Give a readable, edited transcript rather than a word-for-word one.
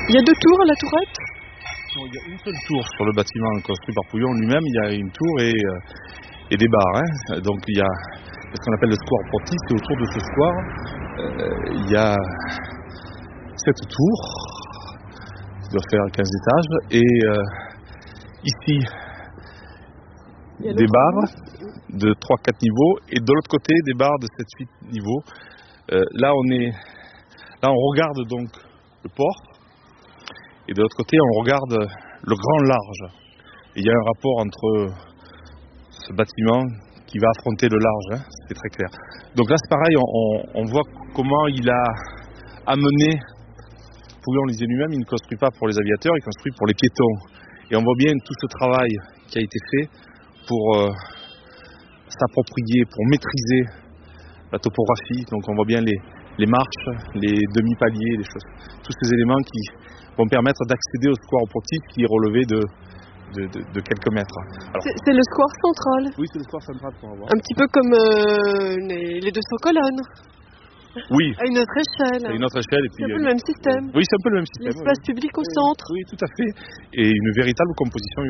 Il y a 2 tours à la tourette? Non, il y a une seule tour sur le bâtiment construit par Pouillon lui-même. Il y a une tour et des bars. Donc il y a ce qu'on appelle le square Portis, et autour de ce square, il y a cette tour qui doit faire 15 étages, et ici des bars de 3-4 niveaux, et de l'autre côté des bars de 7-8 niveaux. Là on regarde donc le port, et de l'autre côté on regarde le grand large. Et il y a un rapport entre ce bâtiment qui va affronter le large, c'est très clair. Donc là c'est pareil, on voit comment il a amené, Pouillon le disait lui-même, il ne construit pas pour les aviateurs, il construit pour les piétons. Et on voit bien tout ce travail qui a été fait pour s'approprier, pour maîtriser la topographie. Donc on voit bien les marches, les demi-paliers, les choses, tous ces éléments qui vont permettre d'accéder au square Portis qui est relevé de quelques mètres. Alors, c'est le square central. Oui, c'est le square central qu'on va voir. Un petit peu comme les 200 colonnes. Oui. À une autre échelle. À une autre échelle. Et puis, c'est un peu le même système. Oui, c'est un peu le même système. L'espace public au centre. Oui, tout à fait. Et une véritable composition